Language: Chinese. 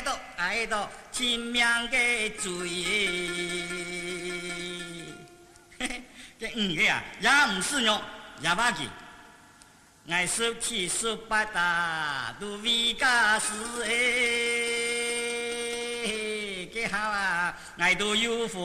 爱到亲命嘅罪。这个啊，也唔是喏，也把佢，爱17、18啊，都为家事诶，几好啊，爱都有福。